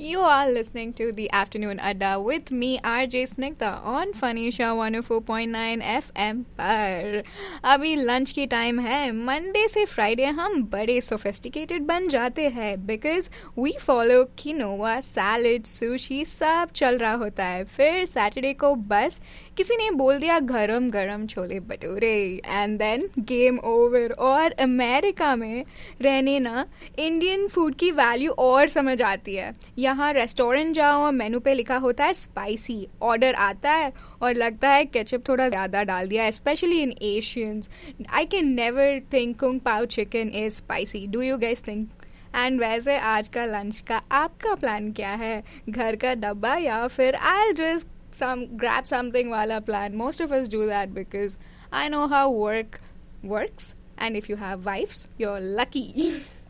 You are listening to the Afternoon Adda with me, RJ Snigdha, on Fanisha 104.9 FM पर। अभी lunch की time है। Monday से Friday हम बड़े सोफिस्टिकेटेड बन जाते हैं because we follow quinoa, salad, sushi सब चल रहा होता है। फिर सैटरडे को बस किसी ने बोल दिया गरम गरम chole bhature and then game over. और अमेरिका में रहने ना इंडियन फूड की वैल्यू और समझ आती है। यहाँ रेस्टोरेंट जाओ और मेनू पे लिखा होता है स्पाइसी, ऑर्डर आता है और लगता है केचप थोड़ा ज़्यादा डाल दिया, specially in Asians. I can never think kung पाओ chicken is spicy, do you guys think? And वैसे आज का लंच का आपका प्लान क्या है? घर का डब्बा या फिर I just grab something wala plan? Most of us do that because I know how work works, and if you have wives, you're lucky.